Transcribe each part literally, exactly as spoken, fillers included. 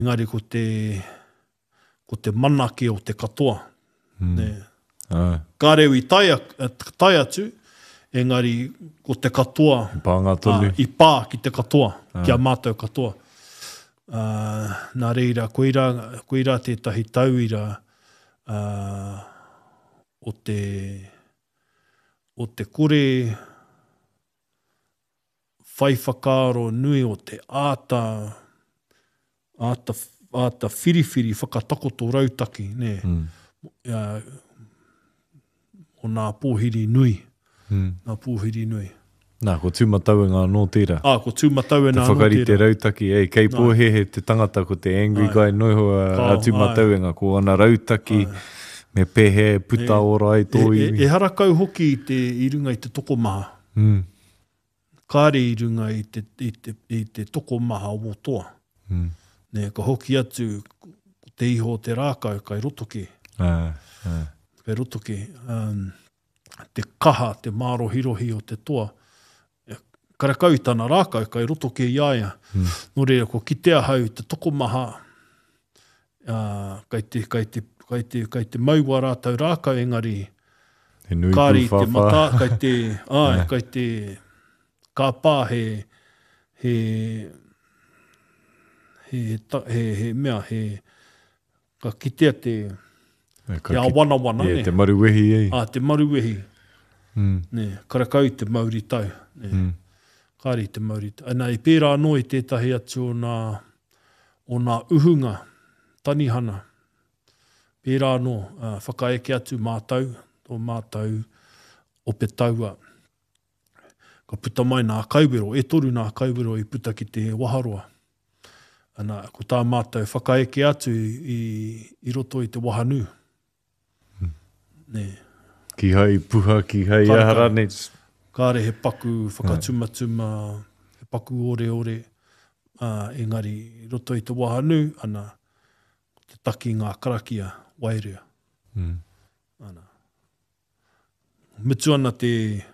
Engari ko te, ko te manake o te katoa. Mm. Ne. Ah. Ka reo i tai, tai atu, engari ko te katoa. Pānga tolu. Uh, I pā ki te katoa, ah. Kia mātou katoa. Uh, nā reira, koira, koira tētahi tauira uh, o te o te kore whai whakaaro nui o te āta āta, āta whiriwhiri whakatakoto rautaki, ne? Mm. Uh, o nā pōhiri nui. Mm. Nā pōhiri nui. Nā, ko tūmatauenga nō tērā. Ah, ko tūmatauenga nō tērā. Te whakari te rautaki, ei, kei pōhehe te tangata ko te angry ai. Guy noho a tūmatauenga, ko ana rautaki, ai. Me pehe, puta e, ora ai tō e, e, e harakau hoki i te i runga i te tokomaha. Mm. Kāre i runga i te, i te, i te tokomaha o toa. Mm. Ne, ka hoki atu te iho te rākau, kai rotoke. Ah, ah. Kai rotoke. Um, te kaha, te mārohirohi o te toa. Karakau tāna rākau, kai rotoke i aia. Mm. Nō reira, ko kitea hau te tokomaha, uh, kai te, kai te Kai te, kai te maua rātau rākau engari, kāri te mata, kai te, ai, kai te kāpā he, he, he, he, he mea, he, ka kitea te, e, he awana-wana, yeah, ne? Te maruwehi, ei. Ah, te maruwehi. Mm. Ne, karakau te mauri tau. Ne. Mm. Kāri te mauri tau. Ana, i pērā no i tētahi atu o nā, o nā uhunga, tanihana. Pērā no, uh, whakaeke atu mātau, tō mātau o pe taua. Ka puta mai nā kauwero, e toru nā kauwero i puta ki te waharoa. Ana, ko tā mātau whakaeke atu i, i roto i te wahanu. Hmm. Ne. Ki hai puha, ki hai aharane. Kāre he paku whakatumatuma, he paku ore ore, uh, engari i roto i te wahanu, ana, te taki ngā karakia, wairea. Mm. Ana. Mitu ana te,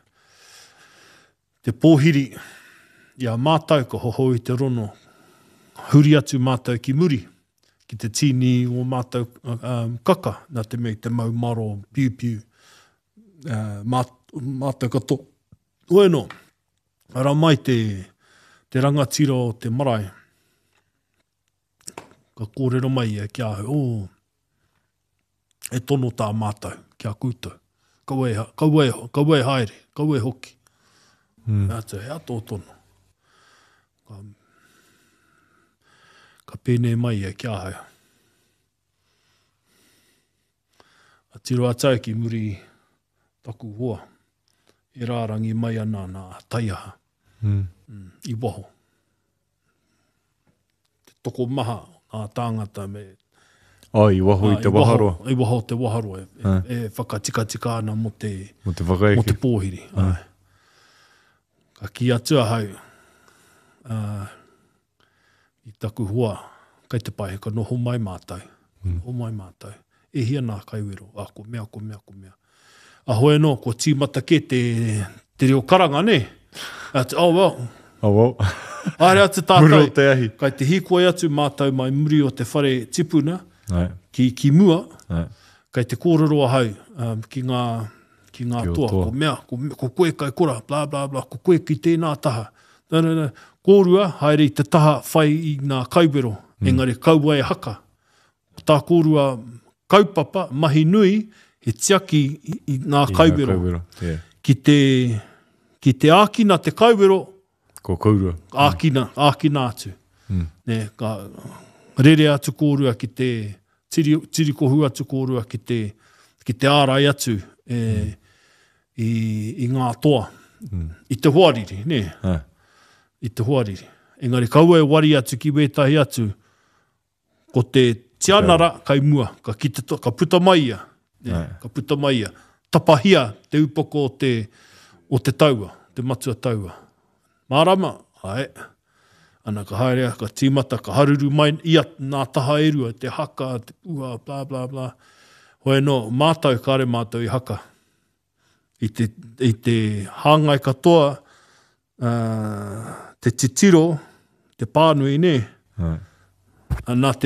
te pōhiri, ia mātau ka hoho i te rono, huri atu mātau ki muri, ki te tini o mātau um, kaka, nā te mei te mau maro, piu piu, uh, māt, mātau kato. Oe no, ara mai te, te rangatira o te marae, ka kōrero mai e kia hau, oh, e tono tā mātau, kia kūtau. Kaue, kaue, kaue haere, kaue hoki. Mm. Ata, he ato tono. Ka, ka pēne mai e kia hau. A tiro atau ki muri taku hoa. E rārangi mai ana nā taiaha. Mm. Mm, I waho. Te toko maha, nā tāngata me... Oh, i waho ah, i te waharoa. I waho te waharoa. E, ah. e whakatika-tika ana mo te, mo te, mo te pōhiri. Ah. Ka ki atua hau. Uh, I taku hoa, kai te pai, ka noho mai mātau. Mm. Noho mai mātau. E hia nā kaiwero. Ah, ko mea, ko mea, ko mea. A hoe no, ko tīmata ke te, te reo karanga, ne? At, oh, well. Oh, well. Aere atu tātai. Muro te ahi. Kai te hikoi atu mātau mai muri o te whare tipuna. Ai. Ki, ki mua, ai. Kai te kōrero hau, um, ki ngā, ki ngā toa, toa, ko mea, ko, ko koe kai kora, bla bla bla, ko koe ki tēnā taha. No, no, no. Kōrua, haere i te taha whai i ngā kauwero, mm. engari kaua e haka. Tā kōrua kaupapa, mahi nui, he tiaki i, i ngā I kauwero. kauwero. Yeah. Ki te, ki te ākina te kauwero, ko kaurua. Ākina, mm. ākina atu. Mm. Ne, ka... Rere atu kōrua ki te, tiri, tiri kohu atu kōrua ki te, ki te ārai atu e, mm. i, i ngā toa. Mm. I te huariri, ne? Ah. I te huariri. Engari, kaua e wari atu ki wētahi atu, ko te tianara kai mua, ka, ki te, ka puta maia. Ne? Ah. Ka puta maia. Tapahia te upoko o te, o te taua, te matua taua. Mārama, ae. Ana ka haerea, ka tīmata, ka haruru mai ia nā taha erua, te haka, te puha, bla bla bla. Hoi no, mātau, kāre mātau i haka. I te, i te hāngai katoa, uh, te titiro, te pānui, ne? nā te